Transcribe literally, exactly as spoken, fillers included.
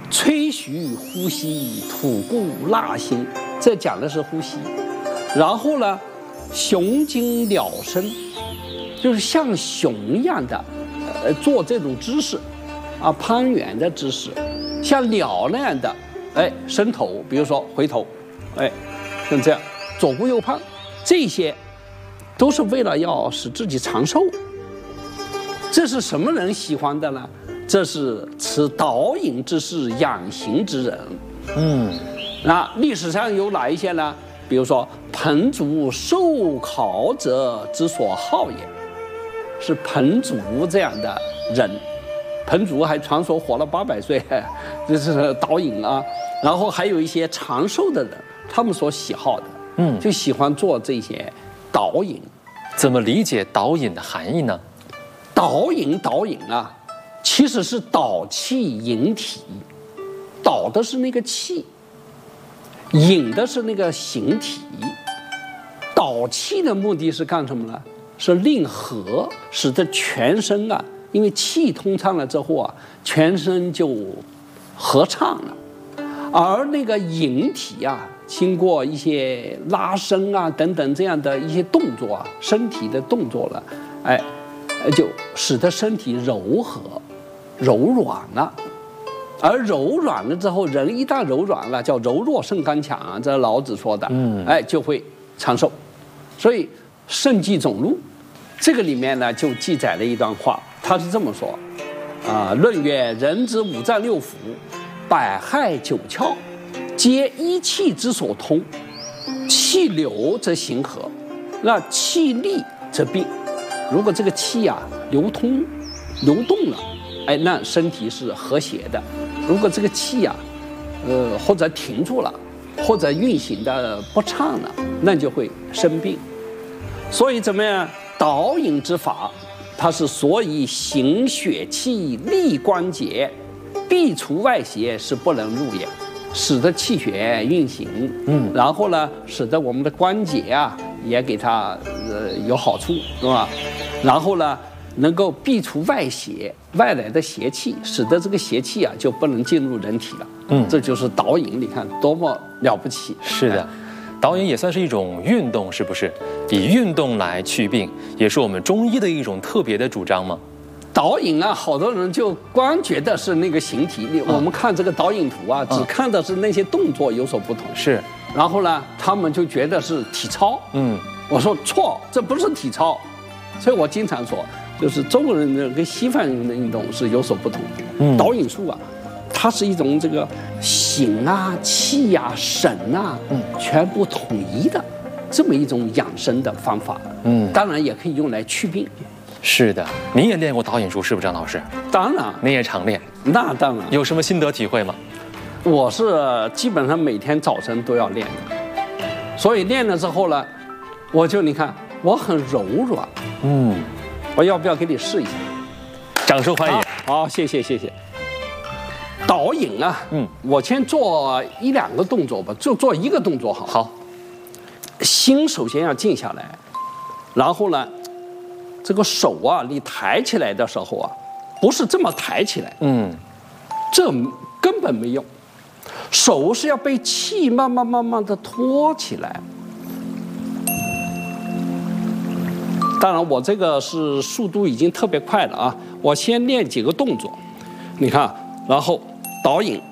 吹嘘呼吸，吐故纳新，这讲的是呼吸。然后呢，雄颈鸟身，就是像熊一样的，呃，做这种姿势，啊，攀援的姿势，像鸟那样的，哎，伸头，比如说回头，哎，像这样左顾右盼，这些都是为了要使自己长寿。这是什么人喜欢的呢？这是持导引之势养形之人。嗯，那历史上有哪一些呢？比如说彭祖受考者之所好也，是彭祖这样的人。彭祖还传说活了八百岁，这是导引啊。然后还有一些长寿的人，他们所喜好的，嗯，就喜欢做这些导引。 怎么理解导引的含义呢？ 导引导引啊，其实是导气引体，导的是那个气，引的是那个形体。导气的目的是干什么呢？是令和，使得全身啊，因为气通畅了之后啊，全身就合畅了。而那个引体啊，经过一些拉伸啊等等这样的一些动作啊，身体的动作了，哎。就使得身体柔和、柔软了，而柔软了之后，人一旦柔软了，叫柔弱胜刚强啊，这是老子说的，嗯，哎，就会长寿。所以《圣纪总录》这个里面呢，就记载了一段话，他是这么说：啊、呃，论曰，人之五脏六腑，百骸九窍，皆一气之所通，气流则行和，那气利则病。如果这个气啊流通、流动了，哎，那身体是和谐的；如果这个气啊，呃，或者停住了，或者运行的不畅了，那就会生病。所以怎么样？导引之法，它是所以行血气、利关节，必除外邪，是不能入也。使得气血运行，嗯，然后呢，使得我们的关节啊也给它呃有好处，是吧？然后呢，能够避除外邪，外来的邪气，使得这个邪气啊就不能进入人体了。嗯，这就是导引，你看多么了不起！ 是的，导引也算是一种运动，是不是？以运动来祛病，也是我们中医的一种特别的主张吗？ 导引啊，好多人就光觉得是那个形体，我们看这个导引图啊，只看的是那些动作有所不同。是，然后呢，他们就觉得是体操。嗯，我说错，这不是体操。所以我经常说，就是中国人的跟西方人的运动是有所不同的。嗯，导引术啊，它是一种这个形啊、气啊、神啊，嗯，全部统一的这么一种养生的方法。嗯，当然也可以用来祛病。 是的，您也练过导引术是不是，张老师？ 当然， 您也常练。 那当然。 有什么心得体会吗？ 我是基本上每天早晨都要练的，所以练了之后呢，我就你看我很柔软。嗯，我要不要给你试一下？ 掌声欢迎。 好，好，谢谢谢谢。导引啊，嗯，我先做一两个动作吧，就做一个动作好。好。心首先要静下来，然后呢。这个手啊，你抬起来的时候啊，不是这么抬起来，嗯，这根本没用。手是要被气慢慢慢慢的托起来。当然，我这个是速度已经特别快了啊，我先练几个动作，你看，然后导引，